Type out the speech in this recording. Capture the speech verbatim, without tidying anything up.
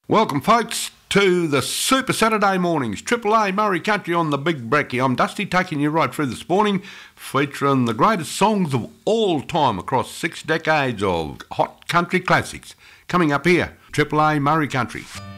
Welcome, folks, to the Super Saturday Mornings, Triple A Murray Country on the Big Brekkie. I'm Dusty, taking you right through this morning, featuring the greatest songs of all time across six decades of hot country classics. Coming up here, Triple A Murray Country.